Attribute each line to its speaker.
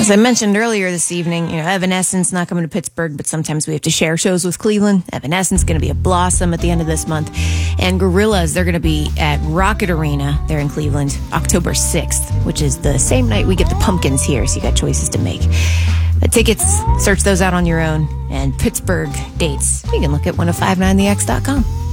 Speaker 1: As I mentioned earlier this evening, Evanescence not coming to Pittsburgh, but sometimes we have to share shows with Cleveland. Evanescence going to be at Blossom at the end of this month. And Gorillaz, they're going to be at Rocket Arena there in Cleveland, October 6th, which is the same night we get the Pumpkins here, so you got choices to make. The tickets, search those out on your own. And Pittsburgh dates, you can look at 1059thex.com.